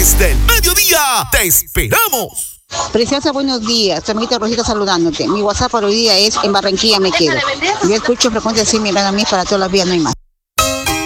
Desde el mediodía, te esperamos. Preciosa, buenos días. Soy Amiguita Rosita saludándote. Mi WhatsApp por hoy día es en Barranquilla me quedo. Yo escucho frecuencia así, mi gran amiga, para toda la vida no hay más.